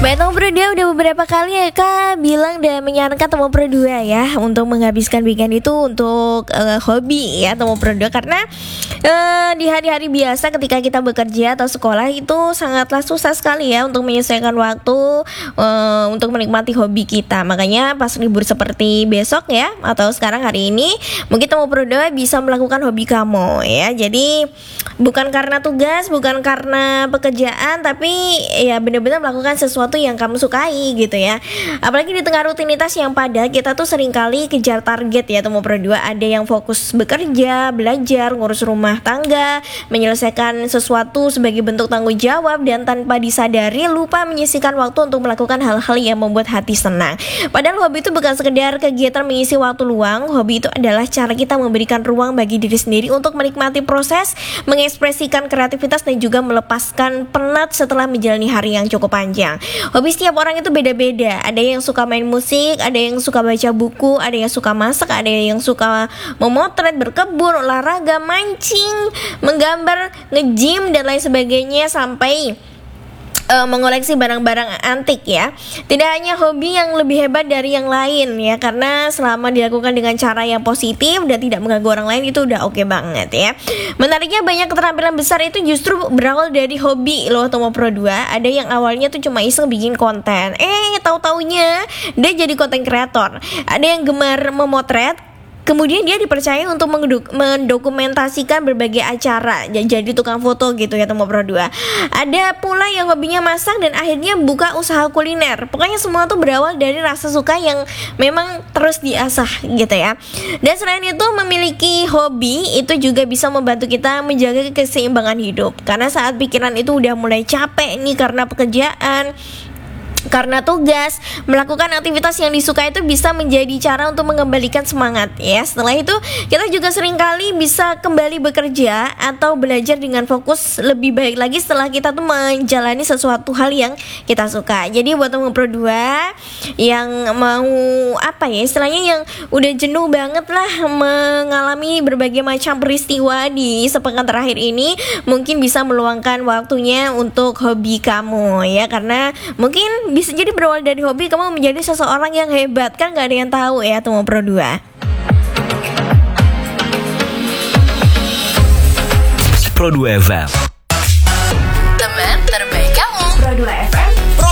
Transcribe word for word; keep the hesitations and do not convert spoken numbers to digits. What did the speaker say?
Baik, Tomo Pro dua udah beberapa kali ya Kak bilang dan menyarankan Tomo Pro dua ya untuk menghabiskan weekend itu untuk uh, hobi ya Tomo Pro dua. Karena uh, di hari-hari biasa ketika kita bekerja atau sekolah itu sangatlah susah sekali ya untuk menyelesaikan waktu uh, untuk menikmati hobi kita. Makanya pas libur seperti besok ya atau sekarang hari ini, mungkin Tomo Pro dua bisa melakukan hobi kamu ya. Jadi bukan karena tugas, bukan karena pekerjaan, tapi ya benar-benar melakukan sesuatu yang kamu sukai gitu ya. Apalagi di tengah rutinitas yang padat, kita tuh seringkali kejar target ya Tomo Pro dua. Ada yang fokus bekerja, belajar, ngurus rumah tangga, menyelesaikan sesuatu sebagai bentuk tanggung jawab, dan tanpa disadari lupa menyisihkan waktu untuk melakukan hal-hal yang membuat hati senang. Padahal hobi itu bukan sekedar kegiatan mengisi waktu luang. Hobi itu adalah cara kita memberikan ruang bagi diri sendiri untuk menikmati proses, mengekspresikan kreativitas, dan juga melepaskan penat setelah menjalani hari yang cukup panjang. Hobi setiap orang itu beda-beda. Ada yang suka main musik, ada yang suka baca buku, ada yang suka masak, ada yang suka memotret, berkebun, olahraga, mancing, menggambar, nge-gym, dan lain sebagainya, sampai Uh, mengoleksi barang-barang antik ya. Tidak hanya hobi yang lebih hebat dari yang lain ya, karena selama dilakukan dengan cara yang positif dan tidak mengganggu orang lain, itu udah oke okay banget ya. Menariknya, banyak keterampilan besar itu justru berawal dari hobi loh Tomo Pro dua. Ada yang awalnya tuh cuma iseng bikin konten, eh tahu-taunya dia jadi konten kreator. Ada yang gemar memotret, kemudian dia dipercaya untuk mendokumentasikan berbagai acara dan jadi tukang foto gitu ya Tomo Pro dua. Ada pula yang hobinya masak dan akhirnya buka usaha kuliner. Pokoknya semua tuh berawal dari rasa suka yang memang terus diasah gitu ya. Dan selain itu, memiliki hobi itu juga bisa membantu kita menjaga keseimbangan hidup. Karena saat pikiran itu udah mulai capek nih karena pekerjaan, karena tugas, melakukan aktivitas yang disukai itu bisa menjadi cara untuk mengembalikan semangat ya. Setelah itu kita juga seringkali bisa kembali bekerja atau belajar dengan fokus lebih baik lagi setelah kita tuh menjalani sesuatu hal yang kita suka. Jadi buat Tomo Pro dua yang mau apa ya istilahnya, yang udah jenuh banget lah mengalami berbagai macam peristiwa di sepekan terakhir ini, mungkin bisa meluangkan waktunya untuk hobi kamu ya. Karena mungkin bisa jadi berawal dari hobi kamu menjadi seseorang yang hebat, kan gak ada yang tahu ya Tomo Pro dua. Pro dua F M.